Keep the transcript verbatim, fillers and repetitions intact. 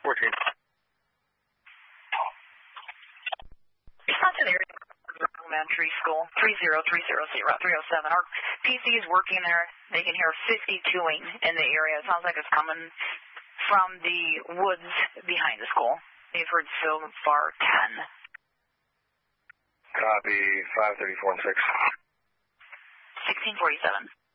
fourteen. Response to the area elementary school, three zero three zero zero three oh seven. Our P C is working there. They can hear fifty-twoing in the area. It sounds like it's coming from the woods behind the school. They've heard so far ten. Copy, five thirty-four and six. sixteen forty-seven.